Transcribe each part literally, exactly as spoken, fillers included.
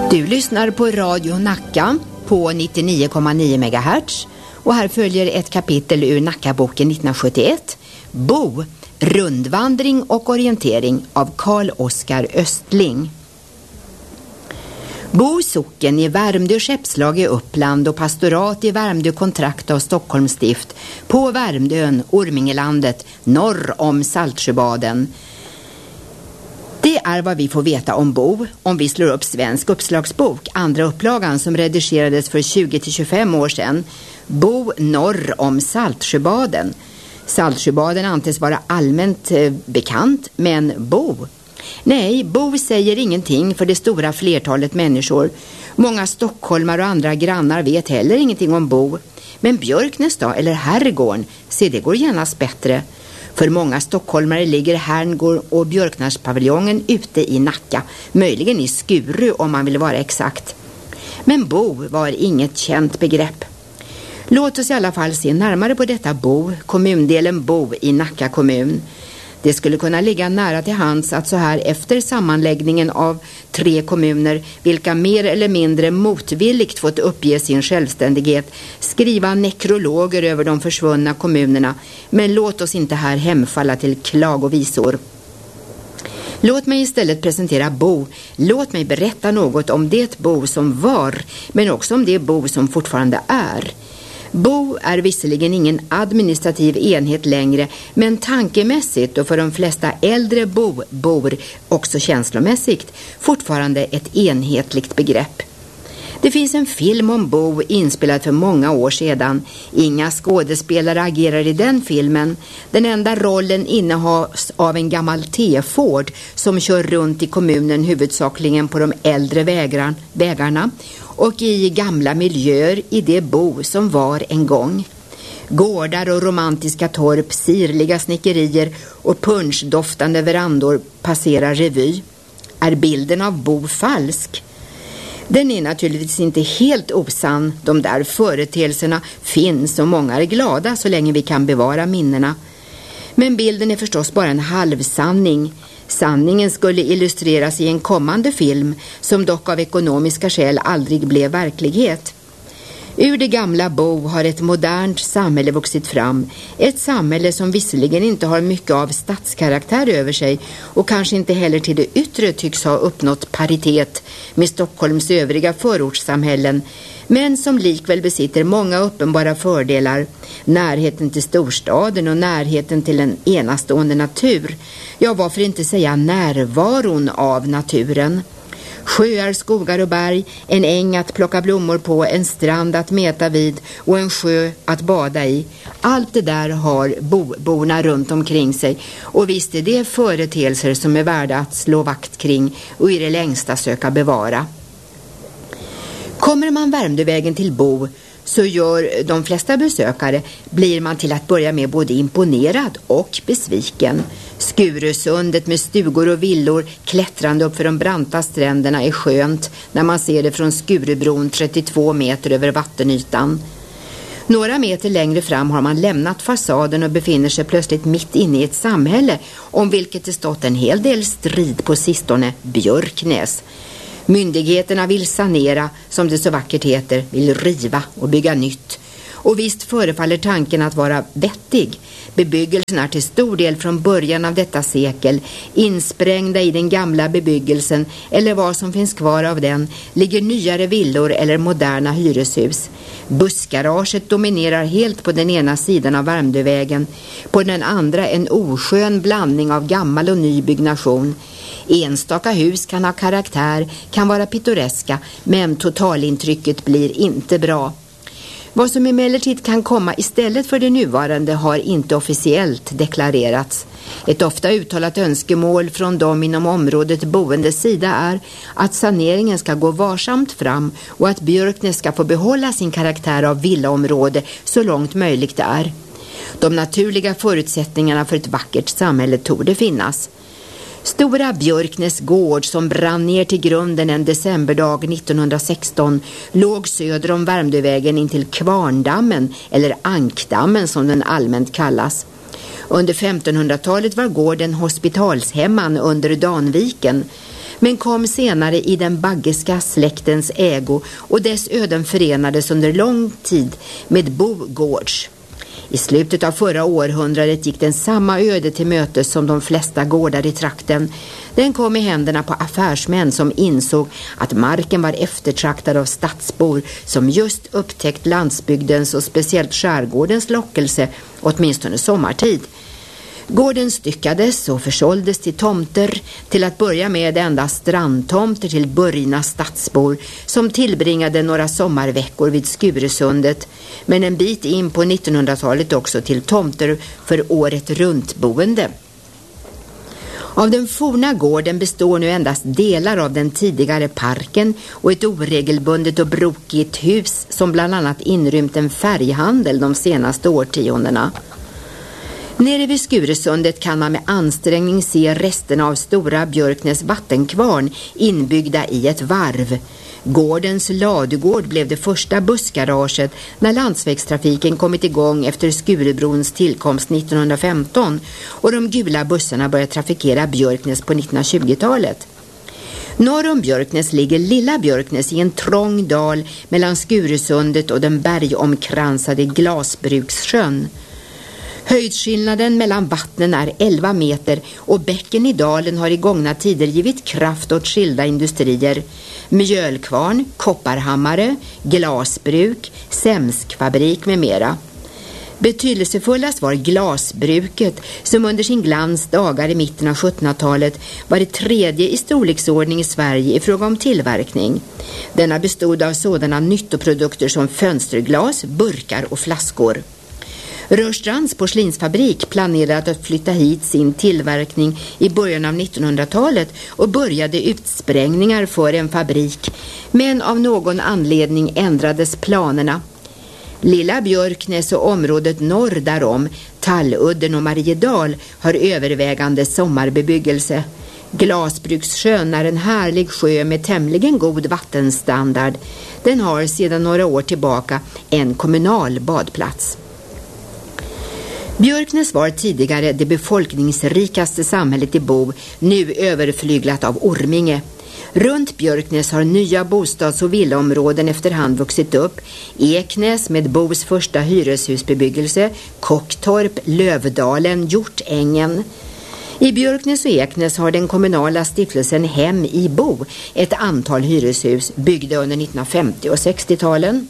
Du lyssnar på Radio Nacka på nittionio komma nio megahertz och här följer ett kapitel ur Nackaboken nittonhundrasjuttioett, Bo, rundvandring och orientering av Carl Oskar Östling. Bo socken i Värmdö skeppslag i Uppland och pastorat i Värmdö kontrakt av Stockholms stift på Värmdön, Ormingelandet, norr om Saltsjöbaden. Det är vad vi får veta om Bo om vi slår upp Svensk uppslagsbok, andra upplagan som redigerades för tjugo till tjugofem år sedan. Bo norr om Saltsjöbaden. Saltsjöbaden anses vara allmänt eh, bekant, men Bo... Nej, Bo säger ingenting för det stora flertalet människor. Många stockholmare och andra grannar vet heller ingenting om Bo. Men Björknäs då, eller Herrgården, se det går genast bättre. För många stockholmare ligger Herrgården och Björknäspaviljongen ute i Nacka, möjligen i Skuru om man vill vara exakt. Men Bo var inget känt begrepp. Låt oss i alla fall se närmare på detta Bo, kommundelen Bo i Nacka kommun. Det skulle kunna ligga nära till hands att så här efter sammanläggningen av tre kommuner, vilka mer eller mindre motvilligt fått uppge sin självständighet, skriva nekrologer över de försvunna kommunerna. Men låt oss inte här hemfalla till klagovisor. Låt mig istället presentera Bo. Låt mig berätta något om det Bo som var, men också om det Bo som fortfarande är. Bo är visserligen ingen administrativ enhet längre, men tankemässigt och för de flesta äldre bo bor också känslomässigt fortfarande ett enhetligt begrepp. Det finns en film om Bo inspelad för många år sedan. Inga skådespelare agerar i den filmen. Den enda rollen innehas av en gammal T-Ford som kör runt i kommunen huvudsakligen på de äldre vägran, vägarna och i gamla miljöer i det Bo som var en gång. Gårdar och romantiska torp, sirliga snickerier och punschdoftande verandor passerar revy. Är bilden av Bo falsk? Den är naturligtvis inte helt osann. De där företeelserna finns och många är glada så länge vi kan bevara minnena. Men bilden är förstås bara en halvsanning. Sanningen skulle illustreras i en kommande film som dock av ekonomiska skäl aldrig blev verklighet. Ur det gamla Bo har ett modernt samhälle vuxit fram. Ett samhälle som visserligen inte har mycket av stadskaraktär över sig och kanske inte heller till det yttre tycks ha uppnått paritet med Stockholms övriga förortssamhällen, men som likväl besitter många uppenbara fördelar. Närheten till storstaden och närheten till en enastående natur. Ja, varför inte säga närvaron av naturen? Sjöar, skogar och berg, en äng att plocka blommor på, en strand att mäta vid och en sjö att bada i. Allt det där har boborna runt omkring sig, och visst är det företeelser som är värda att slå vakt kring och i det längsta söka bevara. Kommer man Värmdövägen till Bo så gör de flesta besökare blir man till att börja med både imponerad och besviken. Skurusundet med stugor och villor klättrande upp för de branta stränderna är skönt när man ser det från Skurubron trettiotvå meter över vattenytan. Några meter längre fram har man lämnat fasaden och befinner sig plötsligt mitt inne i ett samhälle om vilket det stått en hel del strid på sistone, Björknäs. Myndigheterna vill sanera, som det så vackert heter, vill riva och bygga nytt. Och visst förefaller tanken att vara vettig. Bebyggelsen är till stor del från början av detta sekel. Insprängda i den gamla bebyggelsen, eller vad som finns kvar av den, ligger nyare villor eller moderna hyreshus. Bussgaraget dominerar helt på den ena sidan av Värmdövägen. På den andra en oskön blandning av gammal och ny byggnation. Enstaka hus kan ha karaktär, kan vara pittoreska, men totalintrycket blir inte bra. Vad som emellertid kan komma istället för det nuvarande har inte officiellt deklarerats. Ett ofta uttalat önskemål från dem inom området boendes sida är att saneringen ska gå varsamt fram och att Björknäs ska få behålla sin karaktär av villaområde så långt möjligt det är. De naturliga förutsättningarna för ett vackert samhälle torde finnas. Stora Björknäs gård som brann ner till grunden en decemberdag nittonhundrasexton låg söder om Värmdövägen intill Kvarndammen, eller Ankdammen som den allmänt kallas. Under femtonhundratalet var gården hospitalshemman under Danviken. men kom senare i den baggeska släktens ägo och dess öden förenades under lång tid med Bo gårds. I slutet av förra århundradet gick den samma öde till mötes som de flesta gårdar i trakten. Den kom i händerna på affärsmän som insåg att marken var eftertraktad av stadsbor som just upptäckt landsbygdens och speciellt skärgårdens lockelse, åtminstone sommartid. Gården styckades och försåldes till tomter, till att börja med endast strandtomter till burgna stadsbor som tillbringade några sommarveckor vid Skuresundet, men en bit in på nittonhundratalet också till tomter för året runt boende. Av den forna gården består nu endast delar av den tidigare parken och ett oregelbundet och brokigt hus som bland annat inrymt en färghandel de senaste årtiondena. Nere vid Skuresundet kan man med ansträngning se resterna av Stora Björknäs vattenkvarn inbyggda i ett varv. Gårdens ladugård blev det första bussgaraget när landsvägstrafiken kommit igång efter Skurebrons tillkomst nittonhundrafemton och de gula bussarna började trafikera Björknäs på nittonhundratjugotalet. Norr om Björknäs ligger Lilla Björknäs i en trång dal mellan Skuresundet och den bergomkransade Glasbrukssjön. Höjdskillnaden mellan vattnen är elva meter och bäcken i dalen har i gångna tider givit kraft åt skilda industrier. Mjölkvarn, kopparhammare, glasbruk, sämskfabrik med mera. Betydelsefullast var glasbruket som under sin glans dagar i mitten av sjuttonhundratalet var det tredje i storleksordning i Sverige i fråga om tillverkning. Denna bestod av sådana nyttoprodukter som fönsterglas, burkar och flaskor. Rörstrands porslinsfabrik planerade att flytta hit sin tillverkning i början av nittonhundratalet och började utsprängningar för en fabrik, men av någon anledning ändrades planerna. Lilla Björknäs och området norr därom, Talludden och Mariedal, har övervägande sommarbebyggelse. Glasbrukssjön är en härlig sjö med tämligen god vattenstandard. Den har sedan några år tillbaka en kommunal badplats. Björknäs var tidigare det befolkningsrikaste samhället i Bo, nu överflyglat av Orminge. Runt Björknäs har nya bostads- och villaområden efterhand vuxit upp. Eknäs med Bos första hyreshusbebyggelse, Kocktorp, Lövdalen, Hjortängen. I Björknäs och Eknäs har den kommunala stiftelsen Hem i Bo ett antal hyreshus byggda under nittonhundrafemtio- och sextio-talen.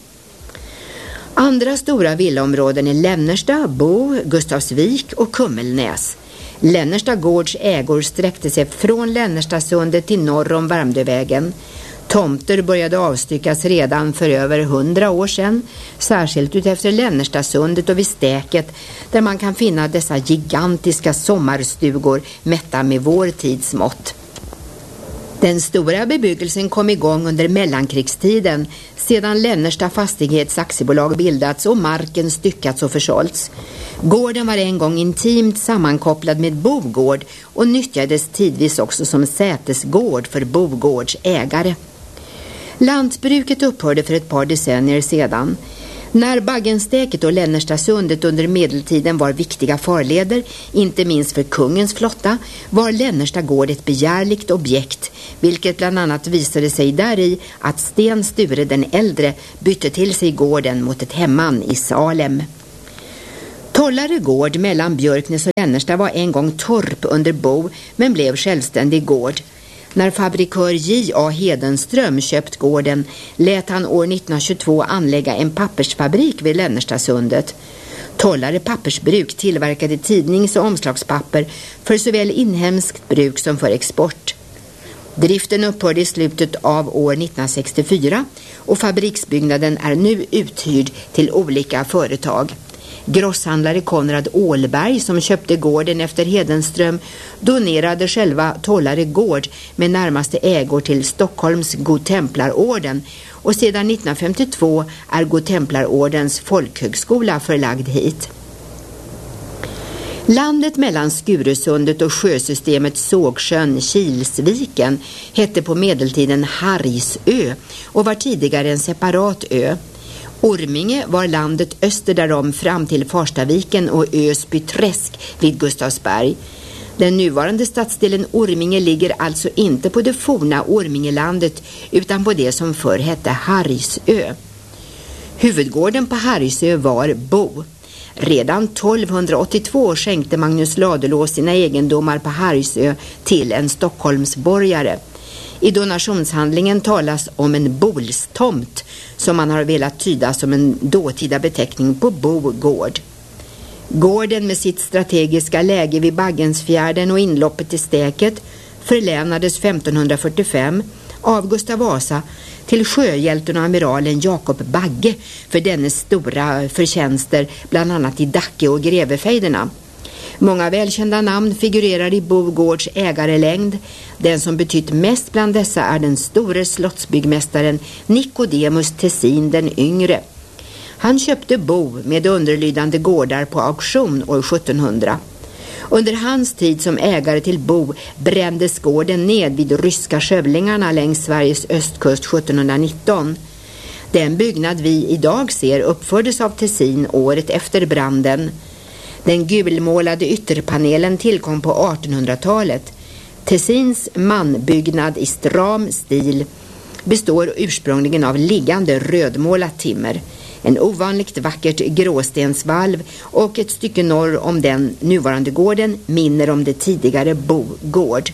Andra stora villaområden är Lännersta, Bo, Gustavsvik och Kummelnäs. Lännersta gårds ägor sträckte sig från Lännerstasundet till norr om Värmdövägen. Tomter började avstyckas redan för över hundra år sedan, särskilt utefter Lännerstasundet och vid Stäket, där man kan finna dessa gigantiska sommarstugor mätta med vår tids mått. Den stora bebyggelsen kom igång under mellankrigstiden sedan Lännersta fastighetsaktiebolag bildats och marken styckats och försålts. Gården var en gång intimt sammankopplad med Bogård och nyttjades tidvis också som sätesgård för Bogårds ägare. Lantbruket upphörde för ett par decennier sedan. När Baggenstäket och Lännerstasundet under medeltiden var viktiga farleder, inte minst för kungens flotta, var Lännersta gård ett begärligt objekt, vilket bland annat visade sig där i att Sten Sture den äldre bytte till sig gården mot ett hemman i Salem. Tollare gård mellan Björknäs och Lännersta var en gång torp under Bo, men blev självständig gård. När fabrikör J A Hedenström köpt gården lät han år nittonhundratjugotvå anlägga en pappersfabrik vid Lännerstasundet. Tollare pappersbruk tillverkade tidnings- och omslagspapper för såväl inhemskt bruk som för export. Driften upphörde i slutet av år nittonhundrasextiofyra och fabriksbyggnaden är nu uthyrd till olika företag. Grosshandlare Konrad Ålberg, som köpte gården efter Hedenström, donerade själva Tollare gård med närmaste ägor till Stockholms Godtemplarorden, och sedan nittonhundrafemtiotvå är Godtemplarordens folkhögskola förlagd hit. Landet mellan Skuresundet och sjösystemet Sågsjön Kilsviken hette på medeltiden Hargsö och var tidigare en separat ö. Orminge var landet öster därom fram till Farstaviken och Ösby träsk vid Gustavsberg. Den nuvarande stadsdelen Orminge ligger alltså inte på det forna Ormingelandet utan på det som förr hette Hargsö. Huvudgården på Hargsö var Bo. Redan tolvhundraåttiotvå skänkte Magnus Ladulås sina egendomar på Hargsö till en Stockholmsborgare. I donationshandlingen talas om en bolstomt som man har velat tyda som en dåtida beteckning på Bo gård. Gården med sitt strategiska läge vid Baggensfjärden och inloppet till Stäket förlämnades femtonhundrafyrtiofem av Gustav Vasa till sjöhjälten och amiralen Jakob Bagge för dennes stora förtjänster bland annat i Dacke och Grevefejderna. Många välkända namn figurerar i Bo gårds ägarelängd. Den som betytt mest bland dessa är den store slottsbyggmästaren Nicodemus Tessin den yngre. Han köpte Bo med underlydande gårdar på auktion år sjuttonhundra. Under hans tid som ägare till Bo brändes gården ned vid ryska skövlingarna längs Sveriges östkust sjuttonhundranitton. Den byggnad vi idag ser uppfördes av Tessin året efter branden. Den gulmålade ytterpanelen tillkom på artonhundratalet. Tessins manbyggnad i stram stil består ursprungligen av liggande rödmålat timmer, en ovanligt vackert gråstensvalv och ett stycke norr om den nuvarande gården minner om det tidigare Bo gård.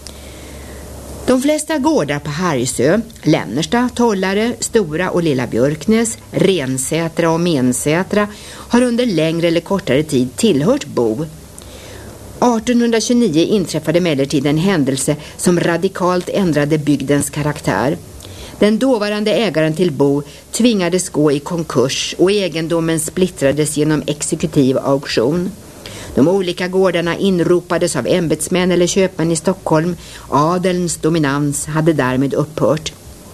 De flesta gårdar på Hargsö, Lämnersta, Tollare, Stora och Lilla Björknäs, Rensätra och Mensätra har under längre eller kortare tid tillhört Bo. artonhundratjugonio inträffade emellertid en händelse som radikalt ändrade bygdens karaktär. Den dåvarande ägaren till Bo tvingades gå i konkurs och egendomen splittrades genom exekutiv auktion. De olika gårdarna inropades av ämbetsmän eller köpmän i Stockholm. Adelns dominans hade därmed upphört.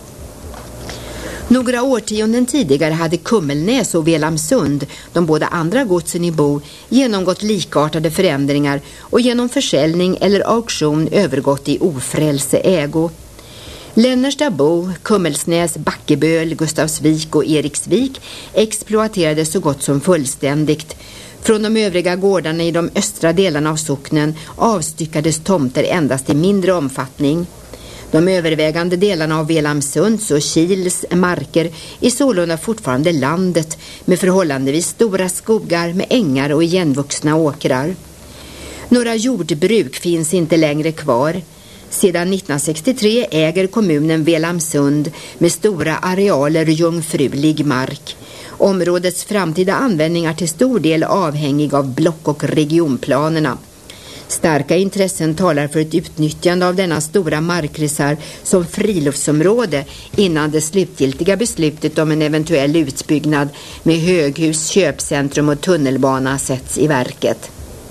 Några årtionden tidigare hade Kummelnäs och Velamsund, de båda andra godsen i Bo, genomgått likartade förändringar och genom försäljning eller auktion övergått i ofrälse ägo. Lännersta Bo, Kummelsnäs, Backeböl, Gustavsvik och Eriksvik exploaterades så gott som fullständigt. Från de övriga gårdarna i de östra delarna av socknen avstyckades tomter endast i mindre omfattning. De övervägande delarna av Velamsunds och Kils marker är sålunda fortfarande landet med förhållandevis stora skogar med ängar och igenvuxna åkrar. Några jordbruk finns inte längre kvar. Sedan nittonhundrasextiotre äger kommunen Velamsund med stora arealer jungfrulig mark. Områdets framtida användning är till stor del avhängig av block- och regionplanerna. Starka intressen talar för ett utnyttjande av denna stora markreserv som friluftsområde innan det slutgiltiga beslutet om en eventuell utbyggnad med höghus, köpcentrum och tunnelbana sätts i verket.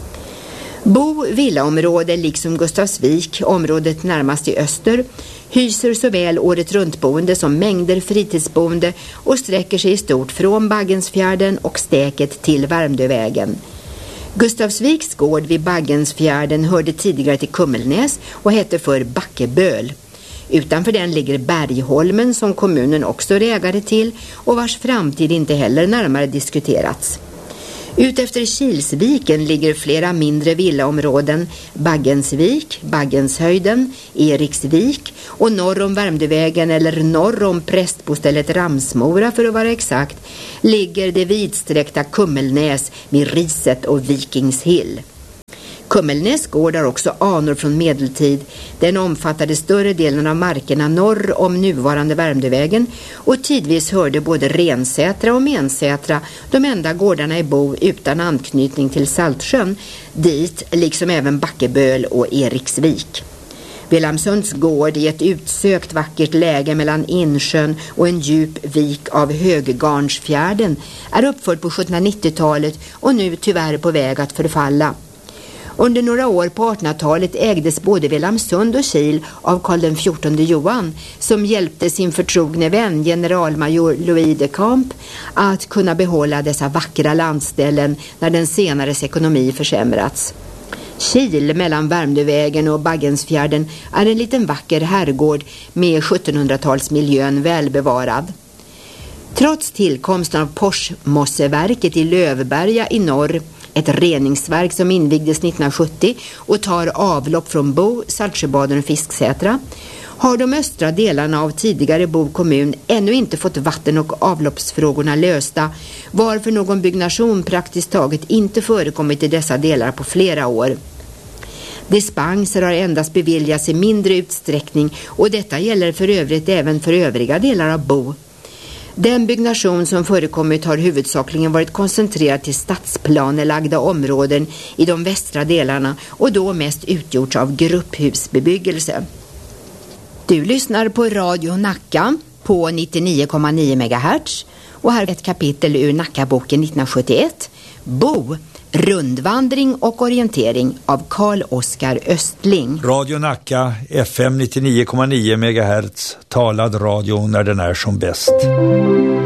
Bo villaområde liksom Gustavsvik, området närmast i öster, hyser såväl året runtboende som mängder fritidsboende och sträcker sig i stort från Baggensfjärden och Stäket till Värmdövägen. Gustavsviks gård vid Baggensfjärden hörde tidigare till Kummelnäs och hette för Backeböl. Utanför den ligger Bergholmen som kommunen också är ägare till och vars framtid inte heller närmare diskuterats. Utefter Kilsviken ligger flera mindre villaområden, Baggensvik, Baggenshöjden, Eriksvik och norr om Värmdövägen eller norr om prästbostället Ramsmora för att vara exakt, ligger det vidsträckta Kummelnäs med Riset och Vikingshill. Kummelnäs gård har också anor från medeltid. Den omfattade större delen av markerna norr om nuvarande Värmdövägen och tidvis hörde både Rensätra och Mensätra, de enda gårdarna i Bo utan anknytning till Saltsjön, dit liksom även Backeböl och Eriksvik. Velamsunds gård i ett utsökt vackert läge mellan insjön och en djup vik av Höggarnsfjärden är uppförd på sjuttonhundranittiotalet och nu tyvärr på väg att förfalla. Under några år på artonhundratalet ägdes både Velamsund och Kil av Karl den fjortonde Johan, som hjälpte sin förtrogne vän generalmajor Louis de Camp att kunna behålla dessa vackra landställen när den senares ekonomi försämrats. Kil mellan Värmdövägen och Baggensfjärden är en liten vacker herrgård med sjuttonhundratalsmiljön välbevarad. Trots tillkomsten av Porsmosseverket i Lövberga i norr ett reningsverk som invigdes nittonhundrasjuttio och tar avlopp från Bo, Saltsjöbaden och Fisksätra, har de östra delarna av tidigare Bo kommun ännu inte fått vatten- och avloppsfrågorna lösta, varför någon byggnation praktiskt taget inte förekommit i dessa delar på flera år. Dispenser har endast beviljats i mindre utsträckning och detta gäller för övrigt även för övriga delar av Bo. Den byggnation som förekommit har huvudsakligen varit koncentrerad till stadsplanelagda områden i de västra delarna och då mest utgjorts av grupphusbebyggelse. Du lyssnar på Radio Nacka på nittionio komma nio megahertz och här är ett kapitel ur Nackaboken nittonhundrasjuttioett, Bo, rundvandring och orientering av Carl Oskar Östling. Radio Nacka, F M nittionio komma nio megahertz, talad radio när den är som bäst.